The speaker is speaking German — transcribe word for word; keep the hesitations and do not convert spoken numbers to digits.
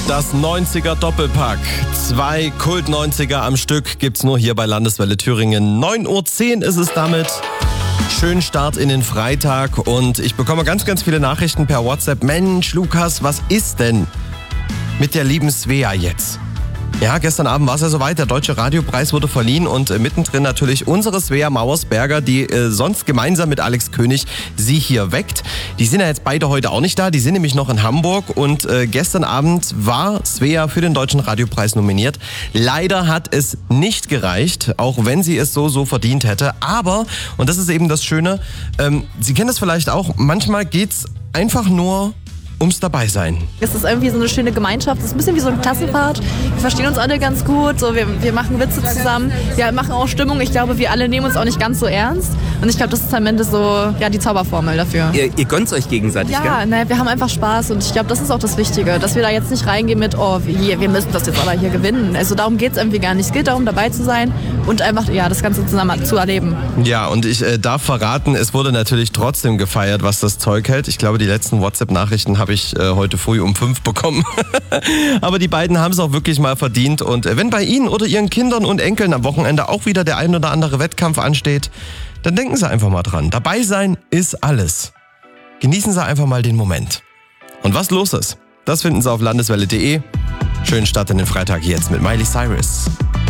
Das neunziger Doppelpack. Zwei Kult-neunziger am Stück gibt's nur hier bei Landeswelle Thüringen. neun Uhr zehn ist es damit. Schönen Start in den Freitag und ich bekomme ganz, ganz viele Nachrichten per WhatsApp. Mensch, Lukas, was ist denn mit der lieben Svea jetzt? Ja, gestern Abend war es ja soweit, der Deutsche Radiopreis wurde verliehen und äh, mittendrin natürlich unsere Svea Mauersberger, die äh, sonst gemeinsam mit Alex König sie hier weckt. Die sind ja jetzt beide heute auch nicht da, die sind nämlich noch in Hamburg und äh, gestern Abend war Svea für den Deutschen Radiopreis nominiert. Leider hat es nicht gereicht, auch wenn sie es so, so verdient hätte. Aber, und das ist eben das Schöne, ähm, Sie kennen das vielleicht auch, manchmal geht's einfach nur ums Dabeisein. Es ist irgendwie so eine schöne Gemeinschaft. Es ist ein bisschen wie so eine Klassenfahrt. Wir verstehen uns alle ganz gut. So, wir, wir machen Witze zusammen. Wir machen auch Stimmung. Ich glaube, wir alle nehmen uns auch nicht ganz so ernst. Und ich glaube, das ist am Ende so ja, die Zauberformel dafür. Ihr, ihr gönnt euch gegenseitig, ja, gell? Ne, wir haben einfach Spaß. Und ich glaube, das ist auch das Wichtige. Dass wir da jetzt nicht reingehen mit, oh, wir, wir müssen das jetzt aber hier gewinnen. Also darum geht es irgendwie gar nicht. Es geht darum, dabei zu sein und einfach ja, das Ganze zusammen zu erleben. Ja, und ich äh, darf verraten, es wurde natürlich trotzdem gefeiert, was das Zeug hält. Ich glaube, die letzten WhatsApp-Nachrichten habe ich äh, heute früh um fünf bekommen. Aber die beiden haben es auch wirklich mal verdient. Und äh, wenn bei Ihnen oder Ihren Kindern und Enkeln am Wochenende auch wieder der ein oder andere Wettkampf ansteht, dann denken Sie einfach mal dran. Dabei sein ist alles. Genießen Sie einfach mal den Moment. Und was los ist, das finden Sie auf landeswelle punkt de. Schönen Start in den Freitag jetzt mit Miley Cyrus.